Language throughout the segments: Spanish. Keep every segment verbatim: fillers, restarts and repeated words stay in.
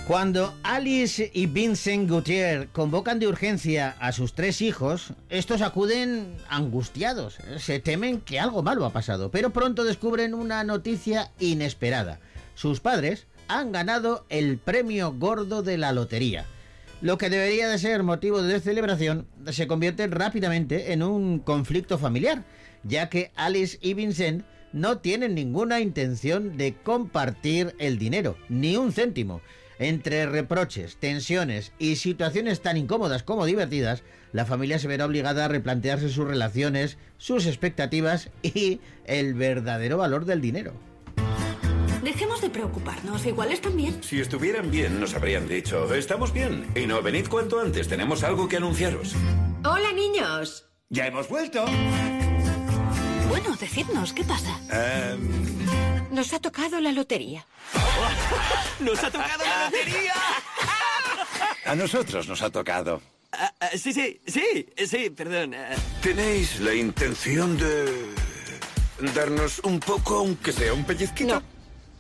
Cuando Alice y Vincent Gauthier convocan de urgencia a sus tres hijos, estos acuden angustiados. Se temen que algo malo ha pasado, pero pronto descubren una noticia inesperada. Sus padres han ganado el premio gordo de la lotería. Lo que debería de ser motivo de celebración se convierte rápidamente en un conflicto familiar, ya que Alice y Vincent no tienen ninguna intención de compartir el dinero, ni un céntimo. Entre reproches, tensiones y situaciones tan incómodas como divertidas, la familia se verá obligada a replantearse sus relaciones, sus expectativas y el verdadero valor del dinero. Dejemos de preocuparnos, igual están bien. Si estuvieran bien, nos habrían dicho, estamos bien. Y no, venid cuanto antes, tenemos algo que anunciaros. Hola, niños. ¡Ya hemos vuelto! Bueno, decidnos, ¿qué pasa? Um... Nos ha tocado la lotería. ¡Nos ha tocado la lotería! A nosotros nos ha tocado. Uh, uh, sí, sí, sí, sí, perdón. Uh... ¿Tenéis la intención de darnos un poco, aunque sea un pellizquito? No.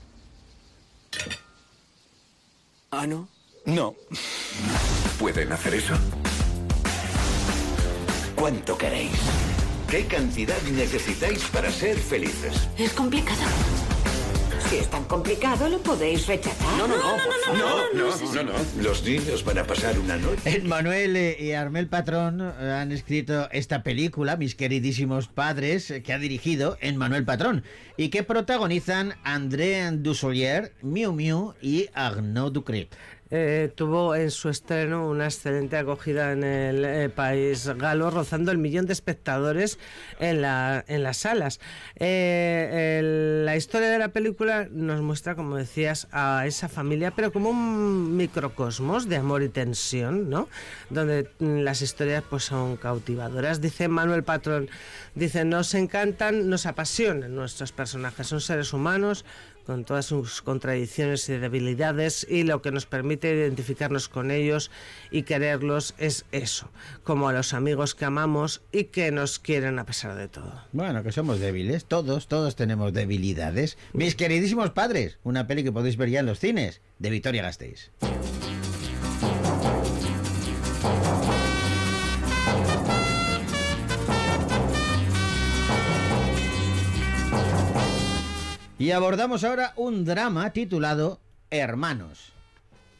¿Ah, no? No. ¿Pueden hacer eso? ¿Cuánto queréis? ¿Qué cantidad necesitáis para ser felices? Es complicado. Si es tan complicado, lo podéis rechazar. No, no, no, por favor. No, no, no, no. Los niños van a pasar una noche. Emmanuel y Armel Patrón han escrito esta película, Mis queridísimos padres, que ha dirigido Emmanuel Patrón y que protagonizan André Dussolier, Miu Miu y Arnaud Ducret. Eh, tuvo en su estreno una excelente acogida en el eh, país galo, rozando el millón de espectadores en, la, en las salas. Eh, el, la historia de la película nos muestra, como decías, a esa familia, pero como un microcosmos de amor y tensión, ¿no? Donde las historias pues son cautivadoras. Dice Manuel Patrón, dice, nos encantan, nos apasionan nuestros personajes, son seres humanos con todas sus contradicciones y debilidades, y lo que nos permite identificarnos con ellos y quererlos es eso, como a los amigos que amamos y que nos quieren a pesar de todo. Bueno, que somos débiles, todos, todos tenemos debilidades. Mis queridísimos padres, una peli que podéis ver ya en los cines, de Vitoria Gasteiz. Y abordamos ahora un drama titulado Hermanos.